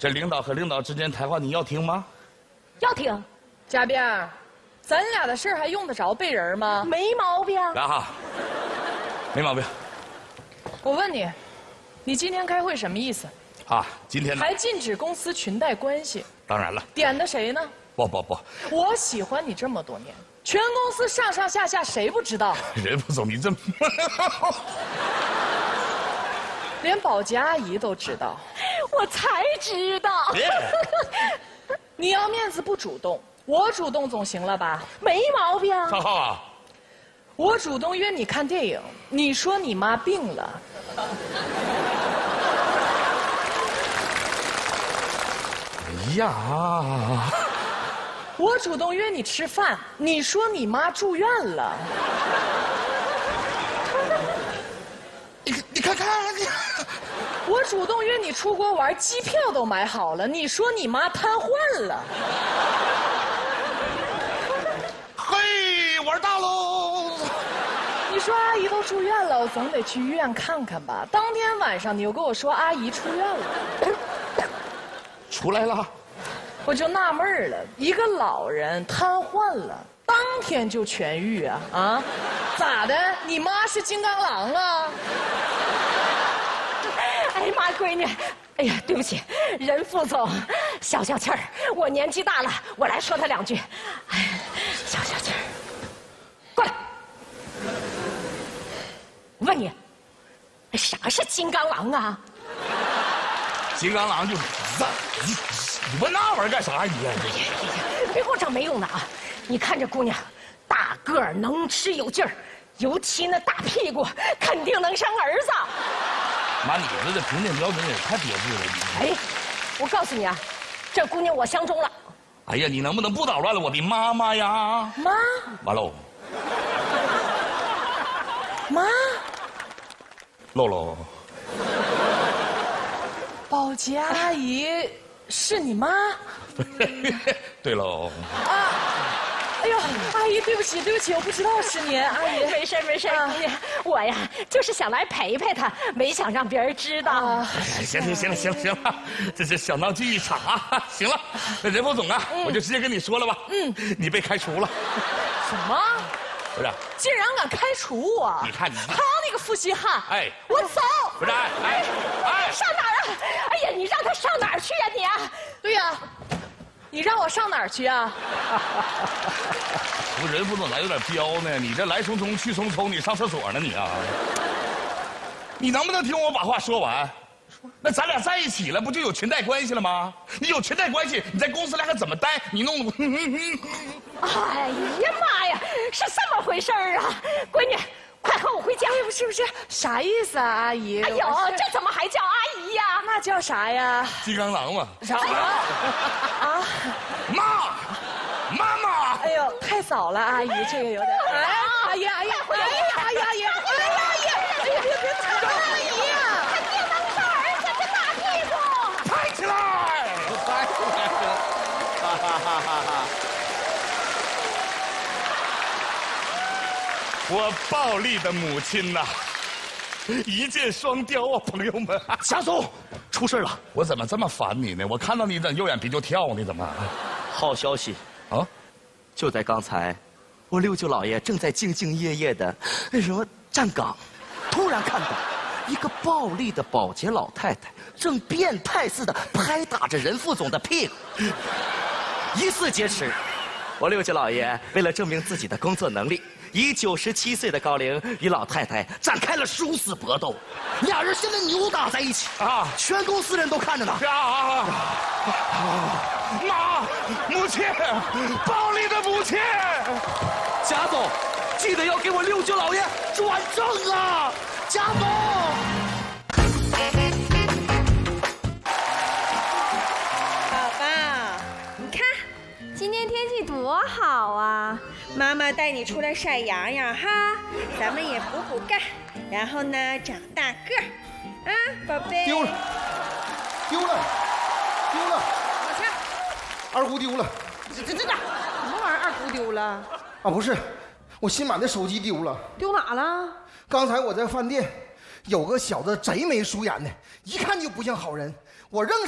这领导和领导之间谈话，你要听吗？ 要听。 嘉宾，咱俩的事儿还用得着背人吗？ 没毛病。 来哈，没毛病。 我问你，你今天开会什么意思？ 啊，今天呢？ 还禁止公司裙带关系。 当然了。 点的谁呢？ 不， 我喜欢你这么多年，全公司上上下下谁不知道？ 任副总，你这连保洁阿姨都知道。 我才知道。 你要面子不主动，我主动总行了吧？ 没毛病。 赵浩啊， 我主动约你看电影，你说你妈病了。 哎呀， 我主动约你吃饭，你说你妈住院了。 你看， 我主动约你出国玩，机票都买好了，你说你妈瘫痪了。 嘿，玩大喽！ 你说阿姨都住院了，我总得去医院看看吧。当天晚上你又跟我说阿姨出院了， 出来了。 我就纳闷了，一个老人瘫痪了，当天就痊愈啊？啊，咋的？你妈是金刚狼啊？ 哎呀妈，闺女，哎呀，对不起，任副总，消消气儿。我年纪大了，我来说他两句。哎，消消气儿。过来，我问你，啥是金刚狼啊？ 金刚狼就是你问那玩意儿干啥？你呀， 别给我整没用的啊！你看这姑娘，大个儿，能吃有劲儿，尤其那大屁股，肯定能生儿子。 妈，你这评定标准也太别致了。 哎，我告诉你啊，这姑娘我相中了。 哎呀，你能不能不捣乱了我的妈妈呀？ 妈， 完喽， 妈， 露露， 保洁阿姨是你妈？ 对喽。 啊！哎呦，阿姨，对不起，我不知道是您，阿姨。 没事没事，姑娘，我呀就是想来陪陪她，没想让别人知道。 行了，这是小闹剧一场啊！行了，那任副总啊，我就直接跟你说了吧。你被开除了。 什么？ 不是？ 竟然敢开除我！ 你看你， 好你个负心汉！ 哎， 我走。 不是？哎， 上哪儿啊？哎呀，你让他上哪儿去呀你啊？ 对呀，你让我上哪儿去啊？ 不，任副总咋有点彪呢？你这来匆匆去匆匆，你上厕所呢你啊？你能不能听我把话说完？那咱俩在一起了，不就有裙带关系了吗？你有裙带关系，你在公司里还怎么待？你弄得…… 哎呀妈呀，是这么回事儿啊！闺女，快和我回家。 不是，啥意思啊，阿姨？ 哎呦，这怎么还叫阿姨呀？ 那叫啥呀？ 金刚狼嘛。 啥？啊？ 妈妈！ 哎呦，太早了，阿姨，这个有点……哎，阿姨，别打阿姨呀！ 肯定能生儿子，这大屁股！ 拍起来！我暴力的母亲呐，一箭双雕啊，朋友们！ 贾总，出事了！ 我怎么这么烦你呢？我看到你怎么右眼皮就跳呢？怎么？ 好消息啊！ 就在刚才，我六舅老爷正在兢兢业业的站岗，突然看到一个暴力的保洁老太太正变态似的拍打着任副总的屁股，疑似劫持。我六舅老爷为了证明自己的工作能力，以97岁的高龄与老太太展开了殊死搏斗，俩人现在扭打在一起啊！全公司人都看着呢。 妈，母亲，暴力的母亲！ 贾总，记得要给我六舅老爷转正啊！贾总。 宝宝，你看，今天天气多好啊！妈妈带你出来晒阳阳哈，咱们也补钙，然后呢长大个儿，啊，宝贝。 丢了！ 往下。 二姑丢了。 这什么玩意儿？二姑丢了？ 啊，不是，我新买的手机丢了。 丢哪了？ 刚才我在饭店，有个小子贼眉鼠眼的，一看就不像好人。我扔